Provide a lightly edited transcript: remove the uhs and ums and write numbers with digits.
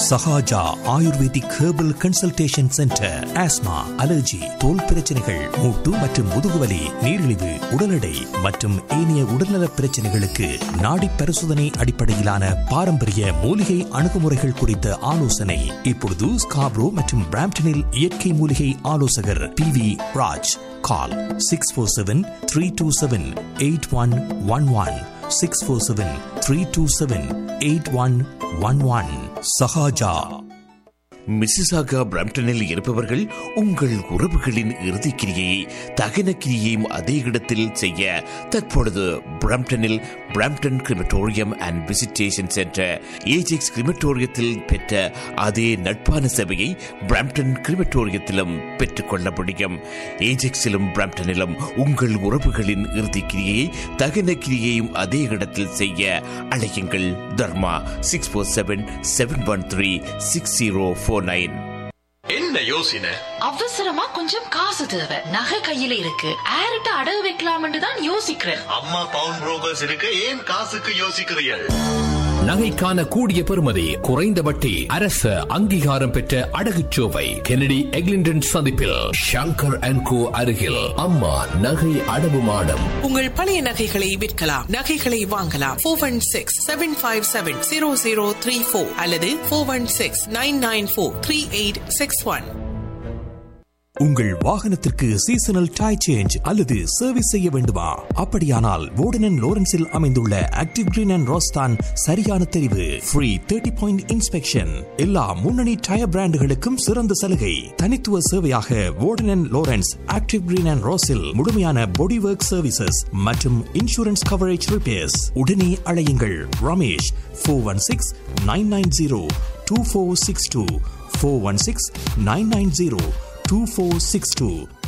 Sahaja ayurvedic herbal consultation centre. Asthma, allergy, தோல் பிரச்சனைகள், மூட்டு மற்றும் முதுகுவலி, நீரிழிவு, உடல் எடை மற்றும் ஏனைய உடல்நல பிரச்சனைகளுக்கு நாடி பரிசோதனை அடிப்படையிலான பாரம்பரிய மூலிகை அணுகுமுறைகள் குறித்த ஆலோசனை. இப்பொழுது ஸ்காப்ரோ மற்றும் பிராம்ப்டனில் இயற்கை மூலிகை ஆலோசகர் PV ராஜ். கால் 647-327-8111 647-327-8111. சஹாஜா. மிசிசாகா பிரம்டனில் இருப்பவர்கள் உங்கள் உறவுகளின் இறுதிக்கிரியை தகன கிரியையும் அதே இடத்தில் செய்ய தற்பொழுது பிரம்டனில் Brampton crematorium and visitation centre Ajax கிரிமட்டோரியத்தில் பெற்ற அதே நட்பான சேவையை பிரம்டன் கிரிமட்டோரியத்திலும் பெற்றுக்கொள்ள முடியும். ஏஜெக்ஸிலும் பிரம்டனிலும் உங்கள் உறவுகளின் இறுதிக்கிரியை தகன கிரியையும் அதே இடத்தில் செய்ய அழையுங்கள். தர்மா 647-713-6049. என்ன யோசனை? அவசரமா கொஞ்சம் காசு தேவை. நகை கையில இருக்கு, ஆரிட்ட அடகு வைக்கலாம்னு தான் யோசிக்கிறேன். அம்மா பவுன் புரோக்கர்ஸ் இருக்கு, ஏன் காசுக்கு யோசிக்கிறீர்கள்? நகைக்கான கூடிய பெறுமதி, குறைந்த வட்டி, அரசு அங்கீகாரம் பெற்ற அடகுச்சோவை கெனடி எக்லிண்டன் சந்திப்பில் ஷங்கர் அண்ட் கோ அருகில் அம்மா நகை அடவு மாடம். உங்கள் பழைய நகைகளை விற்கலாம், நகைகளை வாங்கலாம். 416-757-0034 அல்லது 416-994-3861. உங்கள் வாகனத்திற்கு சீசனல் டயர் சேஞ்ச் அல்லது சர்வீஸ் செய்ய வேண்டுமா? அப்படியானால் வோர்டன் லோரன்ஸில் அமைந்துள்ள ஆக்டிவ் கிரீன் அண்ட் ரோஸ் தான் சரியான தெரிவு. Free 30-point inspection. எல்லா முன்னணி டயர் பிராண்டுகளுக்கும் சிறந்த சலுகை. தனித்துவ சேவையாக வோர்டன் லோரன்ஸ் ஆக்டிவ் கிரீன் அண்ட் ரோஸில் முழுமையான பாடி ஒர்க் சர்வீசஸ் மற்றும் இன்சூரன்ஸ் கவரேஜ் ரிப்பேர்ஸ். உடனே அழையுங்கள் ரமேஷ் 416-990-2462 416-990-2462.